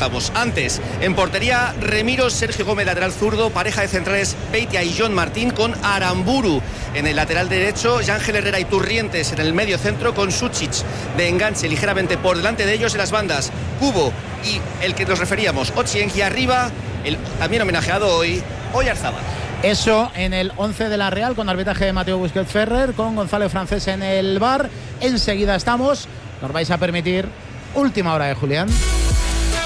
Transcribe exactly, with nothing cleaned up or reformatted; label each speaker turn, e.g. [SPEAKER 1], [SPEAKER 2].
[SPEAKER 1] contamos. Antes, en portería, Remiro, Sergio Gómez, lateral zurdo, pareja de centrales Beitia y John Martín con Aramburu. En el lateral derecho, Yángel Herrera y Turrientes en el medio centro con Suchic de enganche ligeramente por delante de ellos en las bandas. Cubo y el que nos referíamos, Ochieng, y arriba, el también homenajeado hoy, Oyarzábal.
[SPEAKER 2] Eso en el once de la Real, con arbitraje de Mateo Busquets Ferrer, con González Francés en el bar. Enseguida estamos. Nos vais a permitir última hora de Julián.